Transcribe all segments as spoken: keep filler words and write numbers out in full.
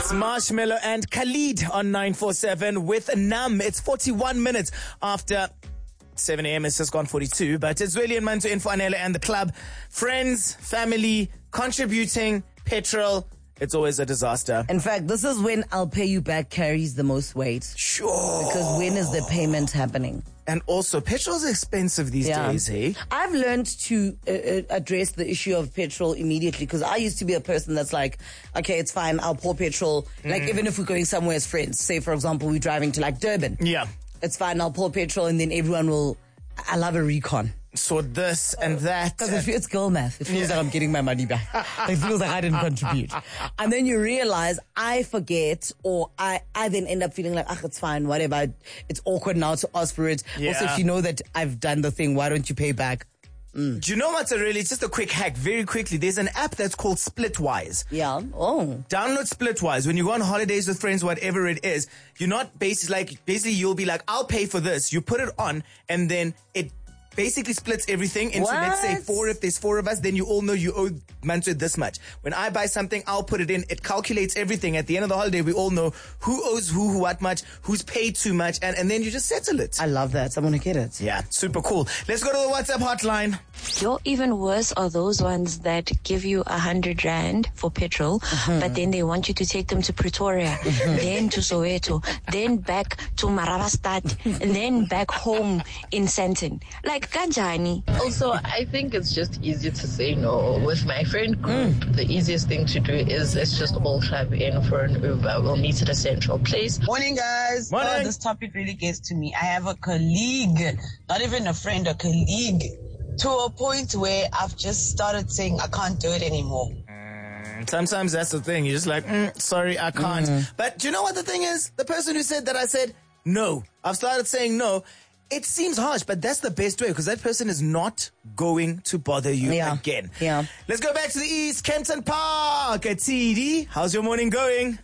It's Marshmello and Khalid on nine four seven with Numb. It's forty-one minutes after seven a.m. It's just gone forty-two, but it's really in Manto Infanele and the club. Friends, family, contributing, petrol. It's always a disaster. In fact, this is when I'll pay you back carries the most weight. Sure. Because when is the payment happening? And also, petrol's expensive these yeah. days, hey? I've learned to uh, uh, address the issue of petrol immediately, because I used to be a person that's like, okay, it's fine, I'll pour petrol. Mm. Like, even if we're going somewhere as friends, say, for example, we're driving to, like, Durban. Yeah. It's fine, I'll pour petrol, and then everyone will, I love a recon. So this and that. Because it's girl math. It feels yeah. like I'm getting my money back. It feels like I didn't contribute. And then you realize I forget, or I, I then end up feeling like, ah, it's fine, whatever. It's awkward now to ask for it. Yeah. Also, if you know that I've done the thing, why don't you pay back? Mm. Do you know what's a really, it's just a quick hack, very quickly. There's an app that's called Splitwise. Yeah. Oh. Download Splitwise. When you go on holidays with friends, whatever it is, you're not basically like, basically you'll be like, I'll pay for this. You put it on, and then it basically splits everything into, what? let's say, four. If there's four of us, then you all know you owe Manso this much. When I buy something, I'll put it in. It calculates everything. At the end of the holiday, we all know who owes who, who what much, who's paid too much, and, and then you just settle it. I love that. I'm going to get it. Yeah, super cool. Let's go to the WhatsApp hotline. You're even worse are those ones that give you a hundred rand for petrol, mm-hmm. but then they want you to take them to Pretoria, mm-hmm. then to Soweto, then back to Maravastad, and then back home in Sandton. Like, Kanjani. Also, I think it's just easy to say no. With my friend group, mm. the easiest thing to do is let's just all club in for an Uber. We'll meet at a central place. Morning, guys. Morning. Oh, this topic really gets to me. I have a colleague, not even a friend, a colleague, to a point where I've just started saying I can't do it anymore. Mm, sometimes that's the thing. You're just like, mm, sorry, I can't. Mm. But do you know what the thing is? The person who said that, I said, no. I've started saying no. It seems harsh, but that's the best way, because that person is not going to bother you yeah. again. Yeah. Let's go back to the East Kempton Park at T D. How's your morning going?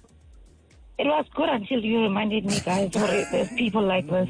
It was good until you reminded me, guys, there's people like this.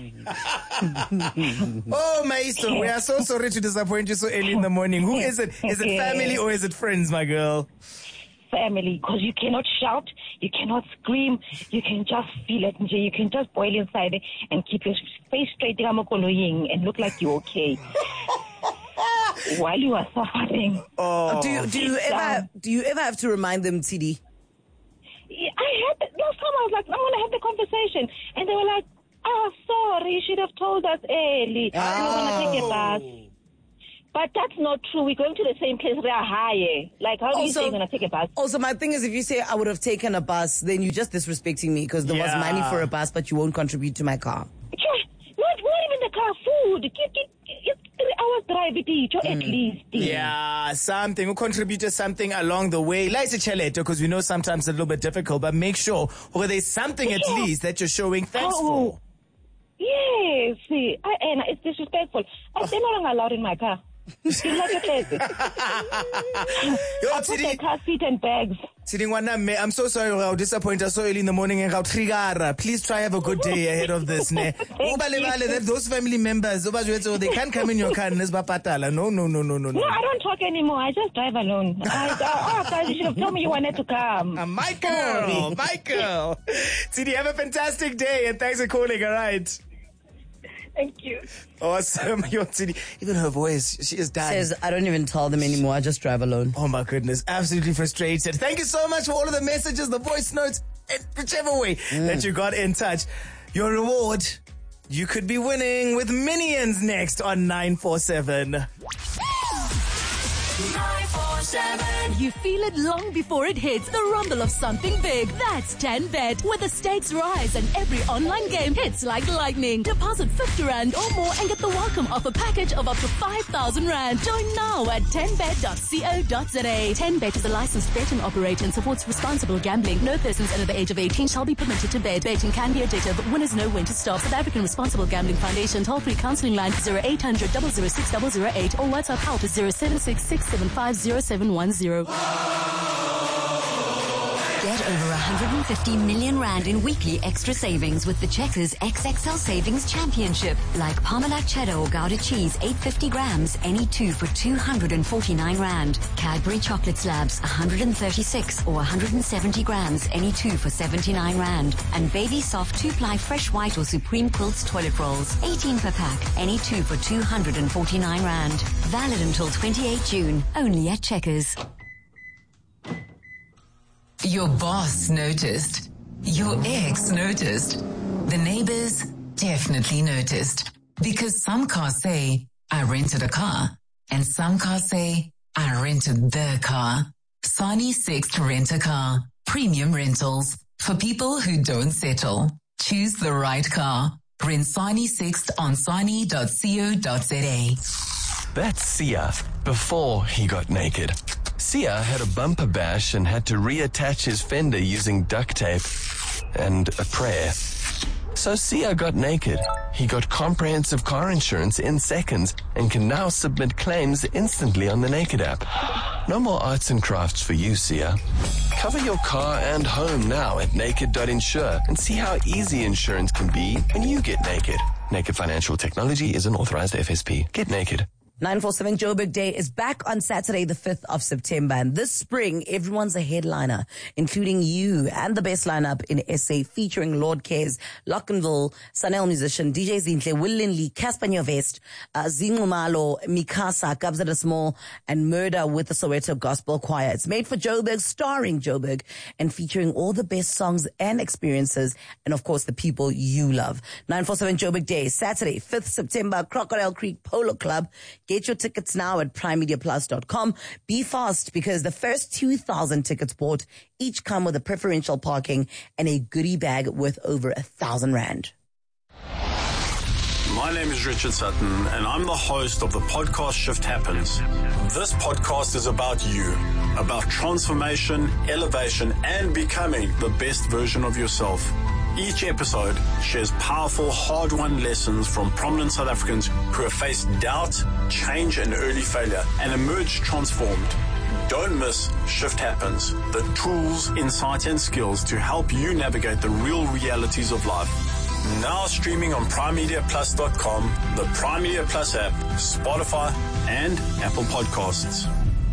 Oh, Maestro, we are so sorry to disappoint you so early in the morning. Who is it? Is it family or is it friends, my girl? Family, because you cannot shout, you cannot scream, you can just feel it, you can just boil inside and keep your face straight and look like you're okay while you are suffering. Oh. Do you do you ever do you ever have to remind them, T D? Yeah, I had last time I was like, I'm gonna have the conversation, and they were like, "Oh, sorry, you should have told us early. Oh. I'm gonna take a bus." But that's not true. We're going to the same place. We are higher. Like, how do you say you're going to take a bus? Also, my thing is, if you say I would have taken a bus, then you're just disrespecting me, because there yeah. was money for a bus, but you won't contribute to my car. Yeah, not, not even the car, food. Get, get, it's three hours drive it each, mm. at least. Yeah, something. We'll contribute to something along the way. Like a because we know sometimes it's a little bit difficult, but make sure or there's something yeah. at least that you're showing thanks oh. for. Yes, see, I, and it's disrespectful. I say no allowed in my car. It's not your place. I put the car seat and bags. I'm so sorry I'll disappoint us so early in the morning and please try have a good day ahead of this. Ne? Those family members, they can't come in your car. No, no, no, no, no, no. No, I don't talk anymore. I just drive alone. I, oh, guys, you should have told me you wanted to come. Uh, Michael, Michael. T D, have a fantastic day and thanks for calling, all right? Thank you. Awesome. Your T D, even her voice, she is dying. Says, I don't even tell them anymore. I just drive alone. Oh my goodness. Absolutely frustrated. Thank you so much for all of the messages, the voice notes, and whichever way mm. that you got in touch. Your reward, you could be winning with Minions next on nine four seven. nine four seven. You feel it long before it hits. The rumble of something big. That's ten bet, where the stakes rise and every online game hits like lightning. Deposit fifty rand or more and get the welcome offer package of up to five thousand rand. Join now at ten bet dot co dot za. ten bet is a licensed betting operator and supports responsible gambling. No persons under the age of eighteen shall be permitted to bet. Betting can be addictive. Winners know when to stop. South African Responsible Gambling Foundation toll-free counseling line zero eight hundred, double oh six, double oh eight or WhatsApp help zero seven six, six seven five, zero seven one zero. Get over one hundred fifty million rand in weekly extra savings with the Checkers X X L Savings Championship. Like Parmalat cheddar or Gouda cheese, eight hundred fifty grams, any two for two hundred forty-nine rand. Cadbury chocolate slabs, one hundred thirty-six or one hundred seventy grams, any two for seventy-nine rand. And Baby Soft two-ply fresh white or Supreme Quilts toilet rolls, eighteen per pack, any two for two hundred forty-nine rand. Valid until twenty-eighth June, only at Checkers. Your boss noticed. Your ex noticed. The neighbors definitely noticed. Because some cars say, I rented a car. And some cars say, I rented the car. Sani Sixt Rent a Car. Premium rentals. For people who don't settle. Choose the right car. Rent Sani Sixt on sani dot co dot za. That's Sia before he got naked. Sia had a bumper bash and had to reattach his fender using duct tape and a prayer. So Sia got naked. He got comprehensive car insurance in seconds and can now submit claims instantly on the Naked app. No more arts and crafts for you, Sia. Cover your car and home now at naked dot insure and see how easy insurance can be when you get naked. Naked Financial Technology is an authorized F S P. Get naked. nine forty-seven Joburg Day is back on Saturday, the fifth of September. And this spring, everyone's a headliner, including you, and the best lineup in S A, featuring Lord Cares, Lockenville, Sanel musician, D J Zinhle, Will Linley, Casper Nyovest, uh, Zingumalo, Mikasa, Kabza the Small, and Murder with the Soweto Gospel Choir. It's made for Joburg, starring Joburg, and featuring all the best songs and experiences, and of course, the people you love. nine forty-seven Joburg Day, Saturday, fifth of September, Crocodile Creek Polo Club. Get your tickets now at prime media plus dot com. Be fast because the first two thousand tickets bought each come with a preferential parking and a goodie bag worth over a thousand rand. My name is Richard Sutton, and I'm the host of the podcast Shift Happens. This podcast is about you, about transformation, elevation, and becoming the best version of yourself. Each episode shares powerful, hard-won lessons from prominent South Africans who have faced doubt, change, and early failure, and emerged transformed. Don't miss Shift Happens, the tools, insight, and skills to help you navigate the real realities of life. Now streaming on prime media plus dot com, the Prime Media Plus app, Spotify, and Apple Podcasts.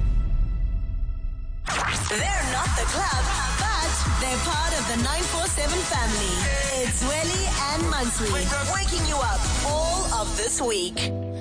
They're not the club, but they're part of the nine four seven family. It's Welly and Mansui, waking you up all of this week.